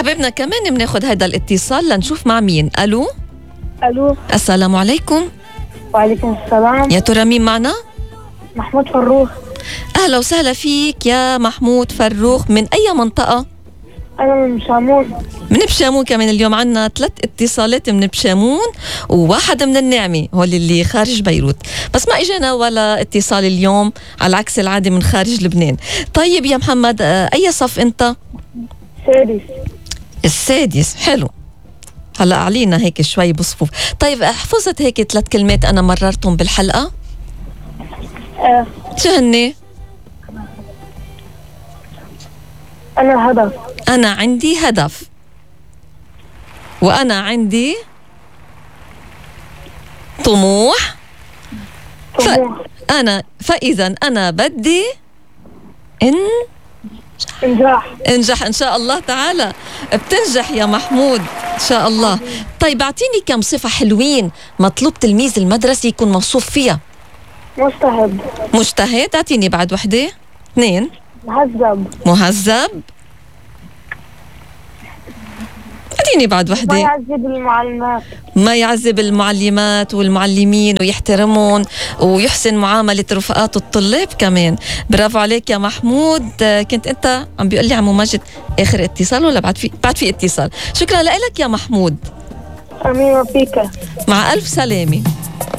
حبيبنا كمان بناخد هذا الاتصال لنشوف مع مين. ألو. الو. السلام عليكم. وعليكم السلام. يا ترى مين معنا؟ محمود فروخ. أهلا وسهلا فيك يا محمود فروخ. من أي منطقة؟ انا من شامون. من بشامون. كمان اليوم عنا 3 اتصالات من بشامون وواحد من النعمة، هو اللي خارج بيروت، بس ما اجانا ولا اتصال اليوم على عكس العادة من خارج لبنان. طيب يا محمد، أي صف أنت؟ سادس. السادس. حلو. هلا علينا هيك شوي بصفوف. طيب حفظت هيك 3 كلمات أنا مررتهم بالحلقة؟ شو هني؟ انا هدف. أنا عندي هدف، وأنا عندي طموح. فإذا أنا بدي انجح إن شاء الله تعالى. بتنجح يا محمود إن شاء الله. طيب أعطيني كم صفة حلوين مطلوب تلميذ المدرسة يكون موصوف فيها. مجتهد. أعطيني بعد وحدة. 2. مهذب. أعطيني بعد وحدة. ما يعذب المعلمات والمعلمين ويحترمون ويحسن معاملة رفقات الطلاب كمان. برافو عليك يا محمود. كنت أنت عم بيقول لي عمو ماجد آخر اتصال ولا بعد في اتصال؟ شكرا لك يا محمود. أمين وفيك. مع ألف سلامة.